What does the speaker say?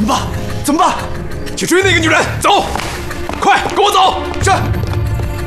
怎么办？怎么办？去追那个女人，走！快，跟我走！ 是。